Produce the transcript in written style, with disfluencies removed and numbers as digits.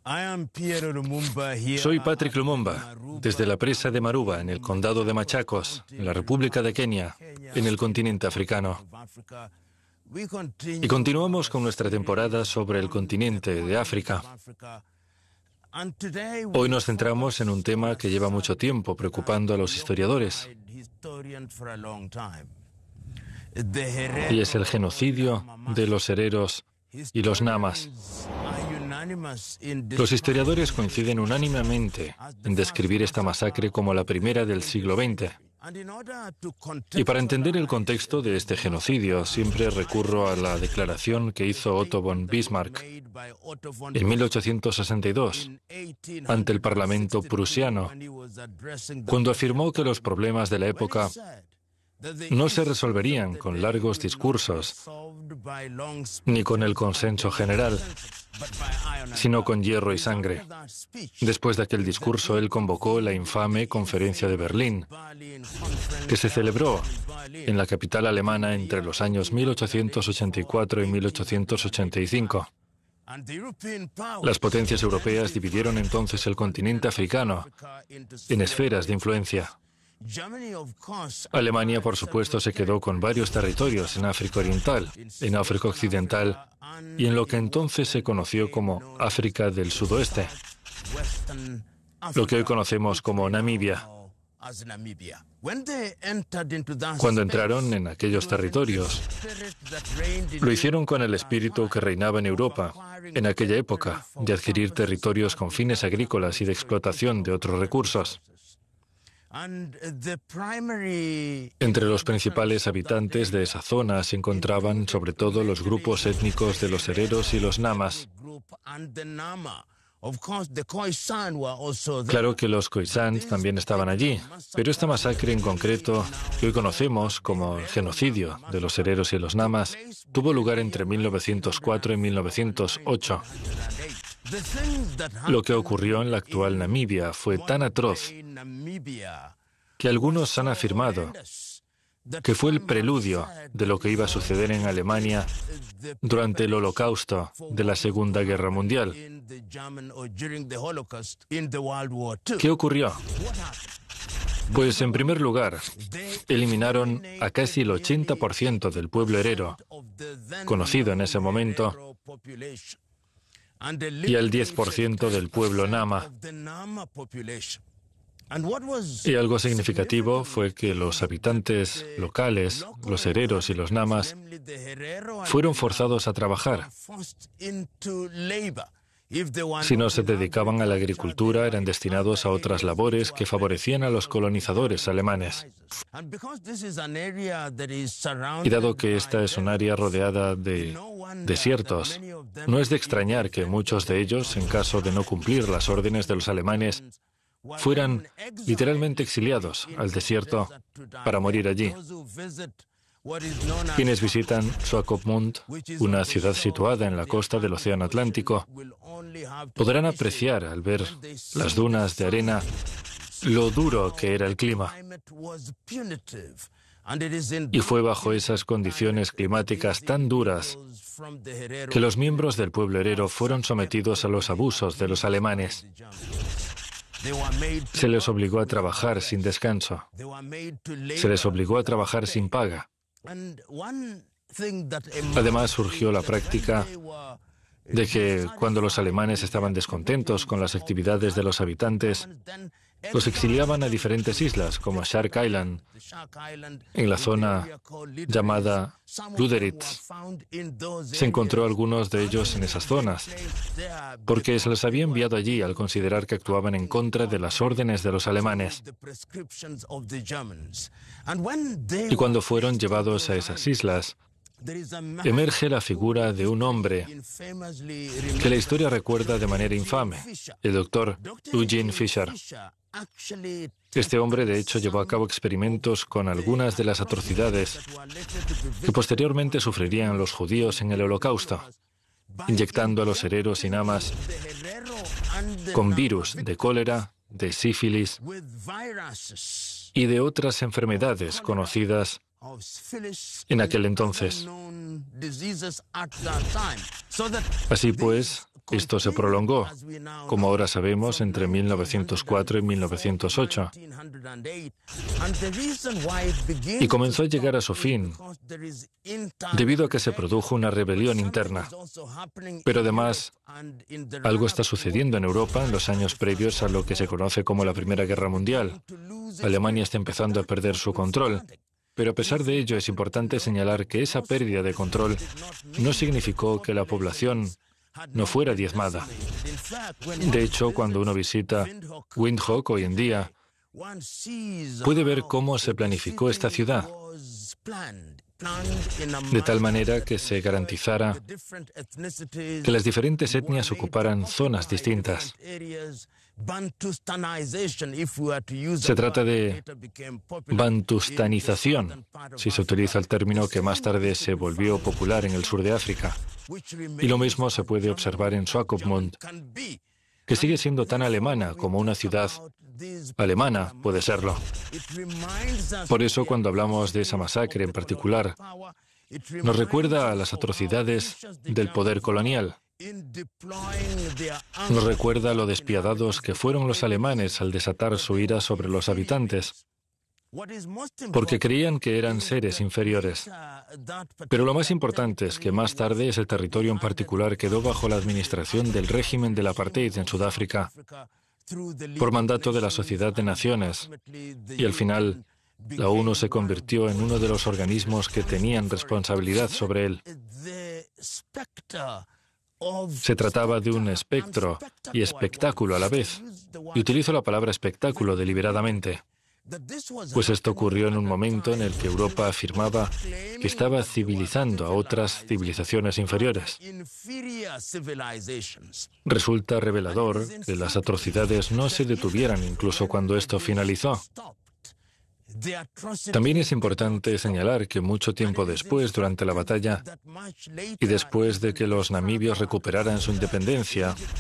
Soy Patrick Lumumba, desde la presa de Maruba, en el condado de Machacos, en la República de Kenia, en el continente africano. Y continuamos con nuestra temporada sobre el continente de África. Hoy nos centramos en un tema que lleva mucho tiempo preocupando a los historiadores, y es el genocidio de los hereros y los namas. Los historiadores coinciden unánimemente en describir esta masacre como la primera del siglo XX. Y para entender el contexto de este genocidio, siempre recurro a la declaración que hizo Otto von Bismarck en 1862 ante el Parlamento prusiano, cuando afirmó que los problemas de la época no se resolverían con largos discursos ni con el consenso general, sino con hierro y sangre. Después de aquel discurso, él convocó la infame Conferencia de Berlín, que se celebró en la capital alemana entre los años 1884 y 1885. Las potencias europeas dividieron entonces el continente africano en esferas de influencia. Alemania, por supuesto, se quedó con varios territorios en África Oriental, en África Occidental y en lo que entonces se conoció como África del Sudoeste, lo que hoy conocemos como Namibia. Cuando entraron en aquellos territorios, lo hicieron con el espíritu que reinaba en Europa en aquella época, de adquirir territorios con fines agrícolas y de explotación de otros recursos. Entre los principales habitantes de esa zona se encontraban sobre todo los grupos étnicos de los hereros y los namas. Claro que los Khoisan también estaban allí, pero esta masacre en concreto, que hoy conocemos como el genocidio de los hereros y los namas, tuvo lugar entre 1904 y 1908. Lo que ocurrió en la actual Namibia fue tan atroz que algunos han afirmado que fue el preludio de lo que iba a suceder en Alemania durante el Holocausto de la Segunda Guerra Mundial. ¿Qué ocurrió? Pues, en primer lugar, eliminaron a casi el 80% del pueblo herero, conocido en ese momento, y al 10% del pueblo nama. Y algo significativo fue que los habitantes locales, los hereros y los namas, fueron forzados a trabajar. Si no se dedicaban a la agricultura, eran destinados a otras labores que favorecían a los colonizadores alemanes. Y dado que esta es un área rodeada de desiertos, no es de extrañar que muchos de ellos, en caso de no cumplir las órdenes de los alemanes, fueran literalmente exiliados al desierto para morir allí. Quienes visitan Swakopmund, una ciudad situada en la costa del Océano Atlántico, podrán apreciar al ver las dunas de arena lo duro que era el clima. Y fue bajo esas condiciones climáticas tan duras que los miembros del pueblo herero fueron sometidos a los abusos de los alemanes. Se les obligó a trabajar sin descanso. Se les obligó a trabajar sin paga. Además, surgió la práctica de que cuando los alemanes estaban descontentos con las actividades de los habitantes, los exiliaban a diferentes islas, como Shark Island, en la zona llamada Luderitz. Se encontró algunos de ellos en esas zonas, porque se les había enviado allí al considerar que actuaban en contra de las órdenes de los alemanes. Y cuando fueron llevados a esas islas, emerge la figura de un hombre que la historia recuerda de manera infame, el doctor Eugene Fischer. Este hombre, de hecho, llevó a cabo experimentos con algunas de las atrocidades que posteriormente sufrirían los judíos en el Holocausto, inyectando a los hereros y namas con virus de cólera, de sífilis y de otras enfermedades conocidas en aquel entonces. Así pues, Esto se prolongó, como ahora sabemos, entre 1904 y 1908, y comenzó a llegar a su fin debido a que se produjo una rebelión interna. Pero además, algo está sucediendo en Europa en los años previos a lo que se conoce como la Primera Guerra Mundial. Alemania está empezando a perder su control. Pero a pesar de ello, es importante señalar que esa pérdida de control no significó que la población no fuera diezmada. De hecho, cuando uno visita Windhoek hoy en día, puede ver cómo se planificó esta ciudad, de tal manera que se garantizara que las diferentes etnias ocuparan zonas distintas. Se trata de bantustanización, si se utiliza el término que más tarde se volvió popular en el sur de África. Y lo mismo se puede observar en Swakopmund, que sigue siendo tan alemana como una ciudad alemana puede serlo. Por eso, cuando hablamos de esa masacre en particular, nos recuerda a las atrocidades del poder colonial. Nos recuerda lo despiadados que fueron los alemanes al desatar su ira sobre los habitantes, porque creían que eran seres inferiores. Pero lo más importante es que más tarde ese territorio en particular quedó bajo la administración del régimen del apartheid en Sudáfrica, por mandato de la Sociedad de Naciones, y al final la ONU se convirtió en uno de los organismos que tenían responsabilidad sobre él. Se trataba de un espectro y espectáculo a la vez, y utilizo la palabra espectáculo deliberadamente, pues esto ocurrió en un momento en el que Europa afirmaba que estaba civilizando a otras civilizaciones inferiores. Resulta revelador que las atrocidades no se detuvieran incluso cuando esto finalizó. También es importante señalar que mucho tiempo después, durante la batalla, y después de que los namibios recuperaran su independencia,